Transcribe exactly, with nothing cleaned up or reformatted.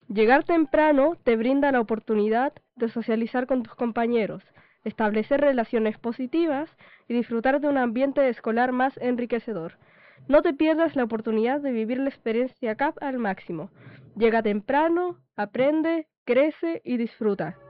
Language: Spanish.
Llegar temprano te brinda la oportunidad de socializar con tus compañeros, establecer relaciones positivas y disfrutar de un ambiente escolar más enriquecedor. No te pierdas la oportunidad de vivir la experiencia C A P al máximo. Llega temprano, aprende, crece y disfruta.